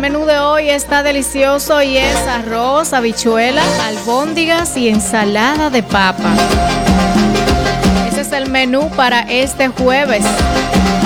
menú de hoy está delicioso y es arroz, habichuela, albóndigas y ensalada de papa. Ese es el menú para este jueves.